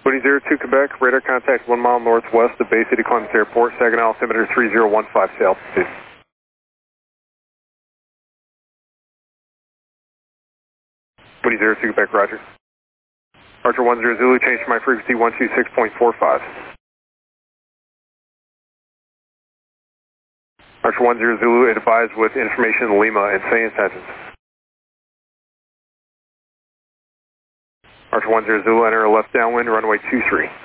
Woody 02 Quebec, radar contact 1 mile northwest of Bay City Columbus Airport, Saginaw altimeter 3015 to altitude. Woody 02 Quebec, roger. Archer 10 Zulu, change to my frequency 126.45. Archer 10 Zulu, advised with information in Lima and say intentions. Archer 10 Zulu, enter left downwind, runway 23.